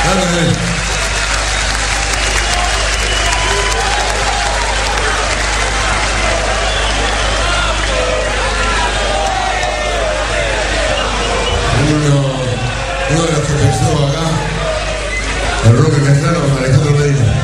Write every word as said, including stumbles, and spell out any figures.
Uno, uno de los que pensó acá, el rock mexicano, Alejandro Medina.